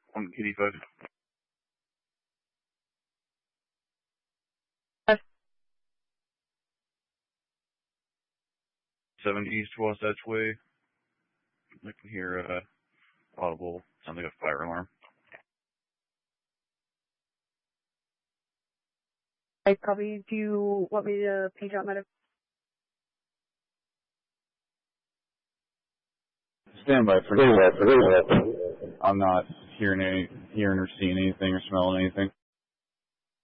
On KD5. 7 East Wasatch Way. I can hear audible, sounds like a fire alarm. I probably, do you want me to page out medical? Stand by for now. I'm not hearing or seeing anything or smelling anything.